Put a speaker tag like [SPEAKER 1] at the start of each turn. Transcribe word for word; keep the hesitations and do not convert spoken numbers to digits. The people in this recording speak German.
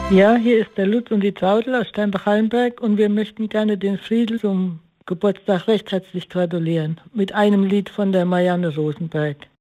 [SPEAKER 1] Ja, hier ist der Lutz und die Traudel aus Steinbach-Hallenberg und wir möchten gerne den Friedel zum Geburtstag recht herzlich gratulieren mit einem Lied von der Marianne Rosenberg.